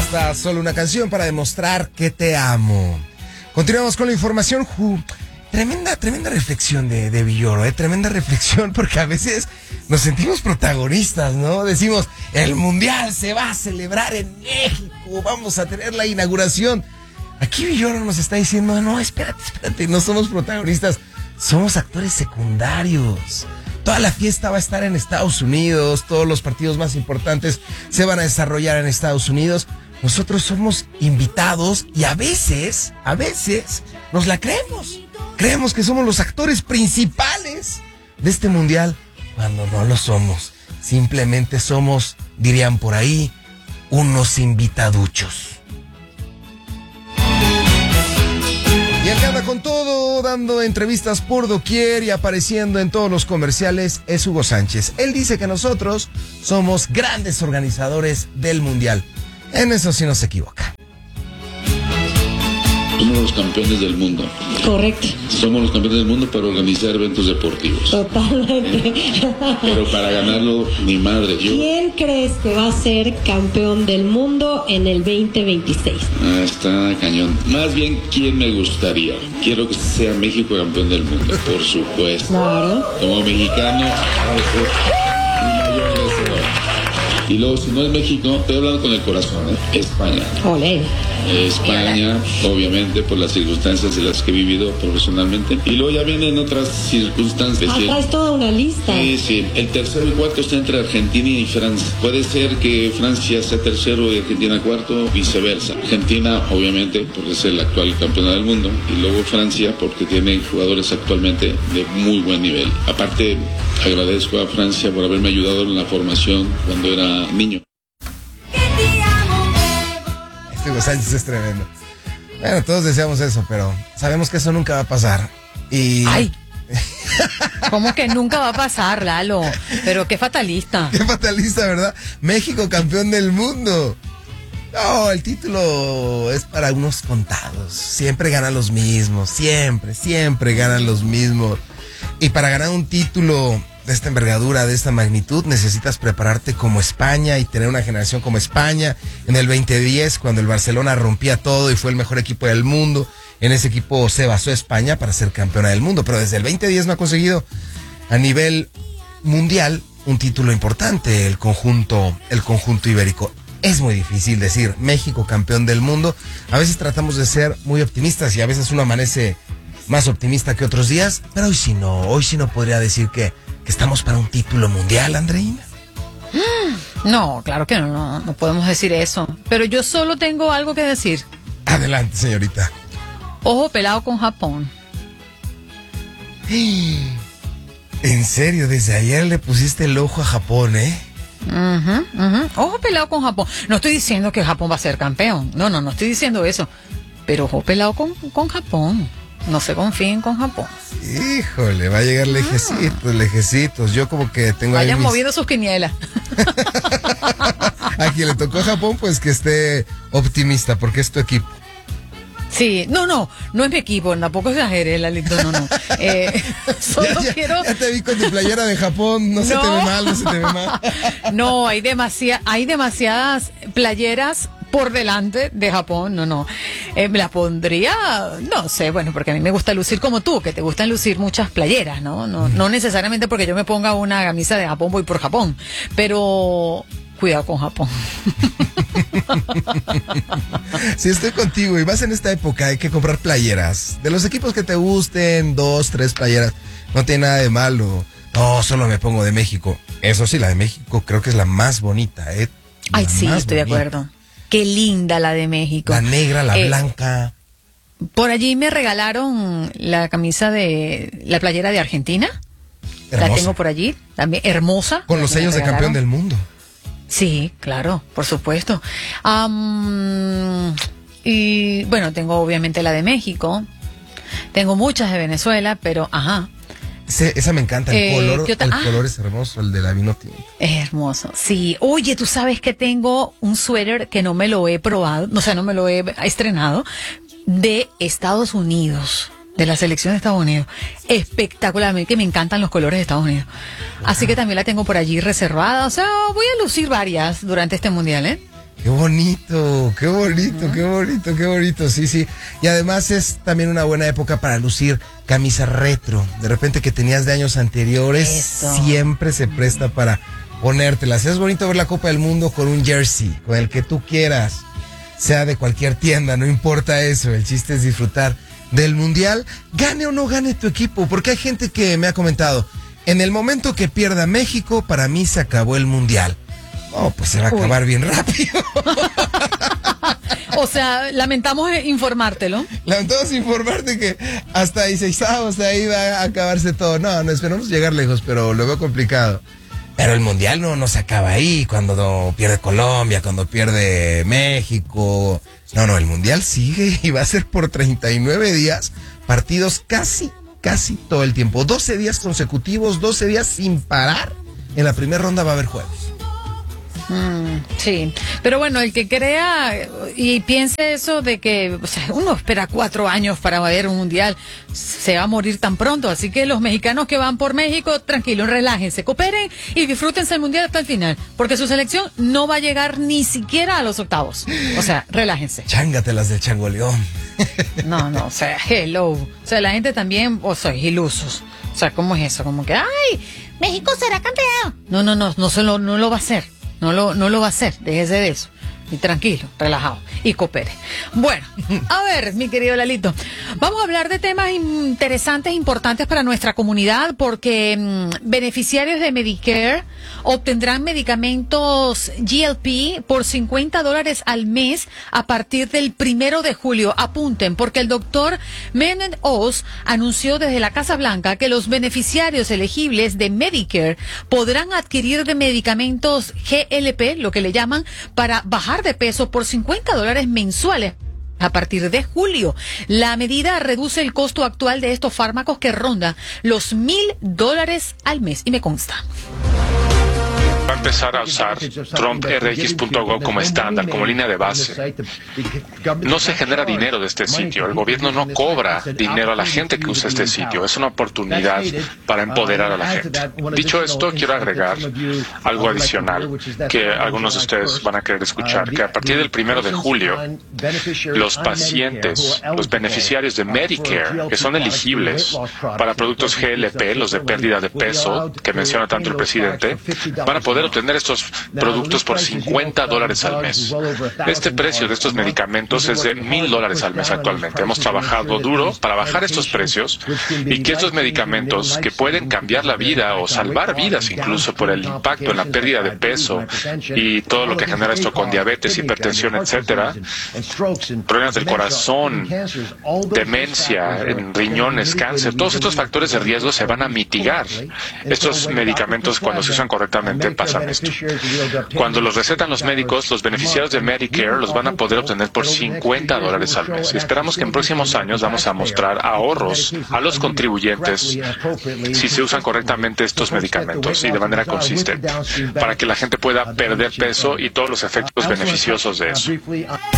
Basta solo una canción para demostrar que te amo. Continuamos con la información. Tremenda reflexión de Villoro, tremenda reflexión, porque a veces nos sentimos protagonistas, ¿no? Decimos, el Mundial se va a celebrar en México, vamos a tener la inauguración. Aquí Villoro nos está diciendo, no, espérate, no somos protagonistas, somos actores secundarios. Toda la fiesta va a estar en Estados Unidos, todos los partidos más importantes se van a desarrollar en Estados Unidos. Nosotros somos invitados y a veces nos la creemos. Creemos que somos los actores principales de este mundial, cuando no lo somos. Simplemente somos, dirían por ahí, unos invitaduchos. Y el que anda con todo, dando entrevistas por doquier y apareciendo en todos los comerciales, es Hugo Sánchez. Él dice que nosotros somos grandes organizadores del mundial. En eso sí no se equivoca. Somos los campeones del mundo. Correcto. Somos los campeones del mundo para organizar eventos deportivos. Totalmente. Pero para ganarlo, mi madre, yo. ¿Quién crees que va a ser campeón del mundo en el 2026? Está cañón. Más bien, ¿quién me gustaría? Quiero que sea México campeón del mundo, por supuesto. Claro. Como mexicano, mi mayor deseo. Y luego, si no es México, estoy hablando con el corazón, España. Olé. España, obviamente, por las circunstancias de las que he vivido profesionalmente. Y luego ya vienen otras circunstancias. Acá es toda una lista. Sí. El tercero y cuarto está entre Argentina y Francia. Puede ser que Francia sea tercero y Argentina cuarto, viceversa. Argentina, obviamente, porque es el actual campeona del mundo. Y luego Francia, porque tiene jugadores actualmente de muy buen nivel. Aparte, agradezco a Francia por haberme ayudado en la formación cuando era niño. Hugo Sánchez es tremendo. Bueno, todos deseamos eso, pero sabemos que eso nunca va a pasar. Y... ¡Ay! ¿Cómo que nunca va a pasar, Lalo? Pero qué fatalista. Qué fatalista, ¿verdad? México campeón del mundo. No, el título es para unos contados. Siempre ganan los mismos. Siempre ganan los mismos. Y para ganar un título de esta envergadura, de esta magnitud, necesitas prepararte como España y tener una generación como España. En el 2010, cuando el Barcelona rompía todo y fue el mejor equipo del mundo, en ese equipo se basó España para ser campeona del mundo. Pero desde el 2010 no ha conseguido a nivel mundial un título importante el conjunto ibérico. Es muy difícil decir México campeón del mundo. A veces tratamos de ser muy optimistas y a veces uno amanece más optimista que otros días, pero hoy sí no podría decir que estamos para un título mundial, Andreina. No, claro que no podemos decir eso. Pero yo solo tengo algo que decir. Adelante, señorita. Ojo pelado con Japón. En serio, desde ayer le pusiste el ojo a Japón, ¿eh? Ojo pelado con Japón. No estoy diciendo que Japón va a ser campeón. No estoy diciendo eso. Pero ojo pelado con Japón. No se confíen con Japón. Híjole, va a llegar lejecitos. Yo como que tengo ahí vayan moviendo sus quinielas. A quien le tocó a Japón, pues que esté optimista, porque es tu equipo. Sí, no es mi equipo, tampoco exageré, Lalito, no. Solo quiero... Ya te vi con tu playera de Japón, no se te ve mal. No, hay demasiadas playeras por delante de Japón, me la pondría, no sé, bueno, porque a mí me gusta lucir como tú, que te gustan lucir muchas playeras, no necesariamente porque yo me ponga una camisa de Japón voy por Japón, pero cuidado con Japón. Sí, estoy contigo y más en esta época hay que comprar playeras, de los equipos que te gusten, 2, 3 playeras, no tiene nada de malo. No, solo me pongo de México, eso sí, la de México creo que es la más bonita, Ay, sí, estoy de acuerdo. Qué linda la de México. La negra, la blanca. Por allí me regalaron la camisa de la playera de Argentina. Hermosa. La tengo por allí, también hermosa. Con los sellos de campeón del mundo. Sí, claro, por supuesto. Y bueno, tengo obviamente la de México. Tengo muchas de Venezuela, pero Esa me encanta, el color es hermoso, el de la vino tinto. Es hermoso, sí. Oye, tú sabes que tengo un suéter que no me lo he probado, no me lo he estrenado, de Estados Unidos, de la selección de Estados Unidos. Espectacular, a mí que me encantan los colores de Estados Unidos. Así que también la tengo por allí reservada, o sea, voy a lucir varias durante este mundial, Qué bonito, qué bonito, qué bonito, qué bonito, sí, sí. Y además es también una buena época para lucir camisa retro. De repente que tenías de años anteriores, Eso. siempre se presta para ponértelas. Es bonito ver la Copa del Mundo con un jersey, con el que tú quieras, sea de cualquier tienda, no importa eso. El chiste es disfrutar del Mundial, gane o no gane tu equipo, porque hay gente que me ha comentado, en el momento que pierda México, para mí se acabó el Mundial. No, pues se va a acabar bien rápido. O sea, lamentamos informártelo. Lamentamos informarte que hasta 16avos de ahí va a acabarse todo. No, no esperamos llegar lejos, pero lo veo complicado. Pero el Mundial no se acaba ahí, cuando pierde Colombia, cuando pierde México. No, el Mundial sigue y va a ser por 39 días, partidos casi todo el tiempo. 12 días consecutivos, 12 días sin parar. En la primera ronda va a haber juegos. Sí, pero bueno, el que crea y piense eso de que, o sea, uno espera 4 años para ver un mundial, se va a morir tan pronto, así que los mexicanos que van por México, tranquilos, relájense, cooperen y disfrútense el mundial hasta el final, porque su selección no va a llegar ni siquiera a los octavos, o sea, relájense. Chángatelas del Changoleón. No, o sea, hello, o sea, la gente también, o sea, ilusos, o sea, ¿cómo es eso? Como que, ay, México será campeón. No lo va a hacer. No lo va a hacer, déjese de eso. Y tranquilo, relajado y coopere. Bueno, a ver, mi querido Lalito, vamos a hablar de temas interesantes, importantes para nuestra comunidad, porque beneficiarios de Medicare obtendrán medicamentos GLP por $50 al mes a partir del 1 de julio. Apunten, porque el doctor Mehmet Oz anunció desde la Casa Blanca que los beneficiarios elegibles de Medicare podrán adquirir de medicamentos GLP, lo que le llaman, para bajar de peso por $50 mensuales. A partir de julio, la medida reduce el costo actual de estos fármacos que ronda los $1,000 al mes. Y me consta. Va a empezar a usar TrumpRx.gov como estándar, como línea de base. No se genera dinero de este sitio. El gobierno no cobra dinero a la gente que usa este sitio. Es una oportunidad para empoderar a la gente. Dicho esto, quiero agregar algo adicional que algunos de ustedes van a querer escuchar, que a partir del 1 de julio, los pacientes, los beneficiarios de Medicare, que son elegibles para productos GLP, los de pérdida de peso, que menciona tanto el presidente, van a poder obtener estos productos por $50 al mes. Este precio de estos medicamentos es de $1,000 al mes actualmente. Hemos trabajado duro para bajar estos precios y que estos medicamentos que pueden cambiar la vida o salvar vidas incluso por el impacto en la pérdida de peso y todo lo que genera esto con diabetes, hipertensión, etcétera, problemas del corazón, demencia, en riñones, cáncer, todos estos factores de riesgo se van a mitigar. Estos medicamentos, cuando se usan correctamente, pasan esto. Cuando los recetan los médicos, los beneficiarios de Medicare los van a poder obtener por $50 al mes. Y esperamos que en próximos años vamos a mostrar ahorros a los contribuyentes si se usan correctamente estos medicamentos y de manera consistente, para que la gente pueda perder peso y todos los efectos beneficiosos de eso.